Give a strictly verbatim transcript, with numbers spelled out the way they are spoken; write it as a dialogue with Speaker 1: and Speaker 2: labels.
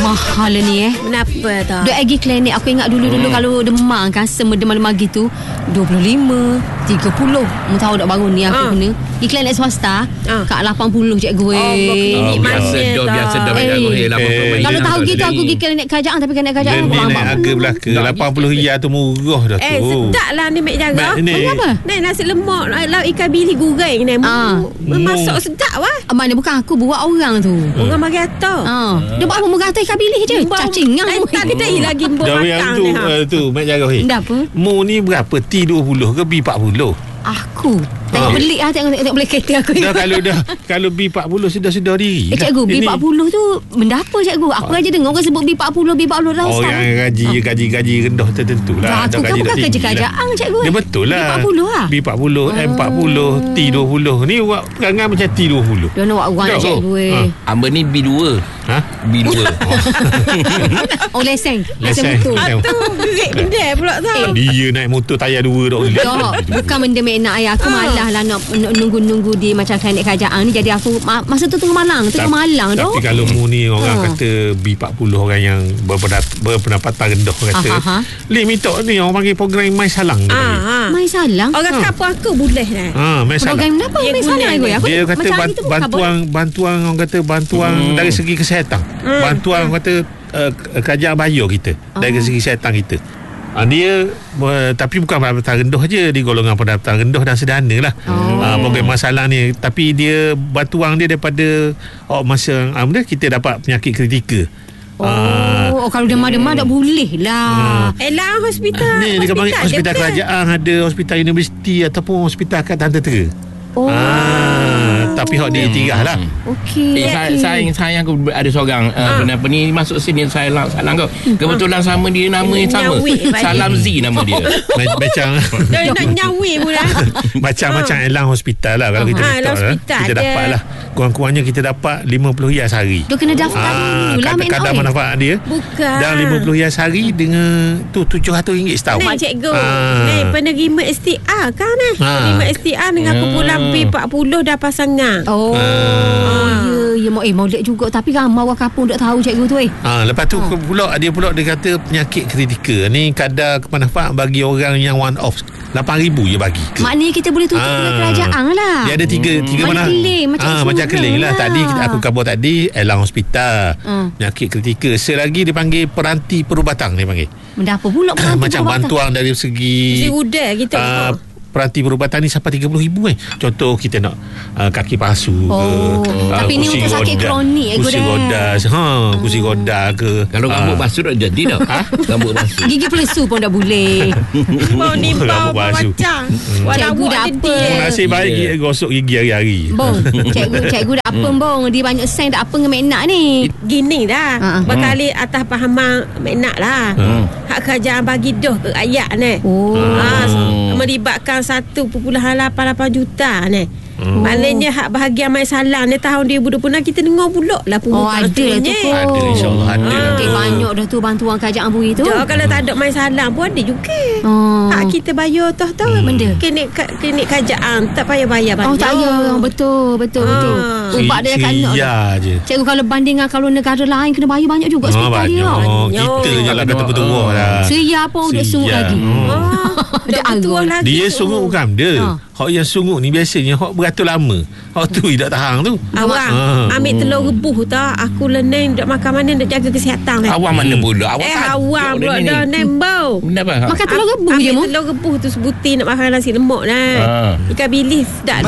Speaker 1: mahal ni eh.
Speaker 2: Kenapa tak?
Speaker 1: Duk pergi klinik. Aku ingat dulu-dulu hmm. kalau demam kan, semedem-demam gitu dua puluh lima, tiga puluh. Mu tahu tak baru ni aku ha. kena pergi klinik swasta ha. kat lapan puluh cikgu eh.
Speaker 3: Oh, biasa dah biasa dah banyak aku lapan puluh.
Speaker 1: Kalau tahu gitu aku pergi klinik kerajaan, tapi klinik kerajaan
Speaker 4: aku
Speaker 1: lambat.
Speaker 4: Naik harga belaka lapan puluh riyal tu murah dah tu.
Speaker 2: Eh sedap lah ni Mek Jaga.
Speaker 1: Kenapa?
Speaker 2: Naik nasi lemak, lauk ikan bili goreng ni. Masak sedap wah.
Speaker 1: Mana bukan aku buat orang tu.
Speaker 2: Orang bagi atas.
Speaker 1: Ha. Dia buat apa muka atas ikan bili je. Cacing ngam.
Speaker 2: Tak kedai lagi mbok makan
Speaker 4: tu,
Speaker 2: ni.
Speaker 4: Uh, tu Mek Jaga he.
Speaker 1: Apa?
Speaker 4: Mu ni berapa? T dua puluh ke B empat puluh?
Speaker 1: Aku tengok pelik lah tengok tengok boleh kereta aku.
Speaker 4: Dah kalau dah kalau B empat puluh sudah-sudah diri.
Speaker 1: Eh cikgu, B empat puluh tu benda apa cikgu? Aku aja dengar orang sebut B empat puluh, B empat puluh dah.
Speaker 4: Oh yang gaji ha. gaji-gaji rendah tertentu lah.
Speaker 1: Aku kan bukan kerja kerajaan cikgu.
Speaker 4: Dia betul lah.
Speaker 1: B empat puluh lah.
Speaker 4: B empat puluh, M empat puluh, T dua puluh. Ni buat perangai macam T dua puluh.
Speaker 1: Dia nak buat orang cikgu eh.
Speaker 3: Amba ni B dua. Ha? B dua.
Speaker 1: Oh lesen.
Speaker 4: Lesen betul.
Speaker 2: Tu gerik benda pula tau.
Speaker 4: Dia naik motor tayar dua dah.
Speaker 1: Bukan benda mek nak ayah. Aku malah lah nak nunggu-nunggu di macam klinik kerajaan ni. Jadi aku masa tu tengah malang, tengah malang tu.
Speaker 4: Tapi kalau mu ni orang ha. kata B empat puluh, orang yang berpendapatan rendah kata. Li minta ni orang panggil program Mai Salang.
Speaker 1: Ha. Mai Salang.
Speaker 2: Orang ha. kampung aku boleh lah.
Speaker 4: Ha, Mai Salang.
Speaker 1: Program apa Mai Salang aku ya?
Speaker 4: Dia kata bantuan bantuan orang kata bantuan hmm. dari segi kesihatan. Hmm. Bantuan orang kata uh, kerajaan bayar kita oh. dari segi kesihatan kita. Ha, dia uh, tapi bukan pendapatan rendah je, di golongan pendapatan rendah dan sederhana lah. Oh. Uh, program masalah ni, tapi dia bantuan dia daripada oh, masa um, dia kita dapat penyakit kritikal.
Speaker 1: Oh, uh, oh kalau demam-demam tak boleh lah.
Speaker 2: Uh, Elang hospital.
Speaker 4: Ni dia panggil hospital kerajaan, ada hospital universiti ataupun hospital kat Tanda Tera. Oh. Ah, tapi hak dia tirah lah.
Speaker 1: Okey.
Speaker 3: Eh, saya, saya saya aku ada seorang uh, ha. apa ni masuk sini saya lang, salang kau. Kebetulan sama dia nama yang sama. Salam Z nama dia.
Speaker 4: Macam
Speaker 2: dia nak nyawi pula.
Speaker 4: Macam-macam Elang hospital lah kalau kita letak lah. Kita dapat lah. Kurang-kurangnya kita dapat lima puluh riyal sehari.
Speaker 1: Dia kena daftar dulu lah mek nak.
Speaker 4: Kadar manfaat dia.
Speaker 2: Bukan.
Speaker 4: Dan lima puluh riyal sehari dengan tu tujuh ratus ringgit setahun.
Speaker 2: Ni cikgu. Ni penerima S T R kan ni. Penerima S T R dengan kumpulan B empat puluh dah pasangan.
Speaker 1: Oh. Ah. Ya, ya eh molek juga tapi ramai orang kampung tak tahu cikgu tu eh.
Speaker 4: Ah, lepas tu oh. pula dia pula dia kata penyakit kritikal. Ni kadar kemanfaat bagi orang yang one off lapan ribu je bagi.
Speaker 1: Maknanya kita boleh tutup ah. dengan kerajaan lah.
Speaker 4: Dia ada tiga hmm. tiga
Speaker 1: mana keling, macam
Speaker 4: ah, macam keling lah. Tadi aku khabar tadi Elang hospital. Hmm. Penyakit kritikal. Selagi dia panggil peranti perubatan dia panggil.
Speaker 1: Benda apa pula peranti
Speaker 4: macam perubatan? Bantuan dari segi
Speaker 2: si udara kita.
Speaker 4: Uh, peranti perubatan ni sampai tiga puluh ribu eh. Contoh kita nak uh, kaki palsu
Speaker 1: oh. ke uh, tapi ni untuk sakit kronik eh,
Speaker 4: kursi roda ha hmm. kursi roda ke
Speaker 3: kalau rambut uh. basuh tak jadi dah. Ha rambut basuh
Speaker 1: gigi pelesu pun dah boleh.
Speaker 2: Mau ni bau macam
Speaker 1: cikgu dah apa
Speaker 4: nasib baik yeah. gosok gigi hari-hari
Speaker 1: bong cikgu cikgu dah apa bong dia banyak sen dah apa dengan Mek Nak ni
Speaker 2: gini dah uh-huh. berkali atas pahaman Mek Nak lah uh. hak kerajaan bagi doh ke rakyat ni oh. ha, melibatkan satu perpuluhan lapan lapan juta ni. Hmm. Maknanya hak bahagian Mai Salang ni tahun dua ribu dua puluh enam kita dengar pula lah
Speaker 1: pun. Oh ada tu pun.
Speaker 4: Ada insya-Allah ada.
Speaker 1: Ha. Eh, banyak dah tu bantuan kerajaan bui tu.
Speaker 2: Dah kalau tak ada Mai Salang pun ada juga. Oh. Hak kita bayar toh toh hmm. benda. Klinik klinik kerajaan tak payah bayar banyak.
Speaker 1: Oh tak payah. Betul betul ha. betul. Ubak dia kat nak.
Speaker 4: Ya je.
Speaker 1: Cikgu kalau bandingkan kalau negara lain kena bayar banyak juga hospital
Speaker 4: oh,
Speaker 1: dia.
Speaker 4: Oh, kita je lah kata betul lah.
Speaker 1: Seria pun duk sungut lagi.
Speaker 2: Dah betul lagi.
Speaker 4: Dia sungut bukan dia. Hak yang sungut ni biasanya hak beratur lama. Hak tu tak tahan tu.
Speaker 2: Awang ha. ambil telur rebus tak. Aku leneng duk makan mana nak jaga kesihatan ni.
Speaker 3: Awang mana pula? Awang
Speaker 2: eh awang pula dah nembau.
Speaker 3: Kenapa?
Speaker 1: Makan telur rebus je mu.
Speaker 2: Telur rebus tu sebuti nak makan nasi lemak lah. Ha. Ikan bilis dak